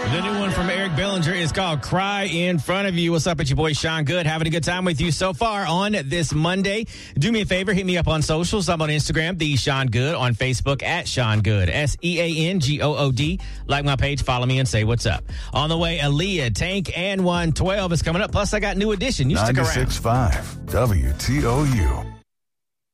The new one from Eric Bellinger is called Cry in Front of You. What's up? It's your boy, Sean Good. Having a good time with you so far on this Monday. Do me a favor. Hit me up on socials. I'm on Instagram, The Sean Good. On Facebook, at Sean Good. SEANGOOD. Like my page, follow me, and say what's up. On the way, Aaliyah, Tank, and 112 is coming up. Plus, I got New Edition. You stick around. 96.5 WTOU.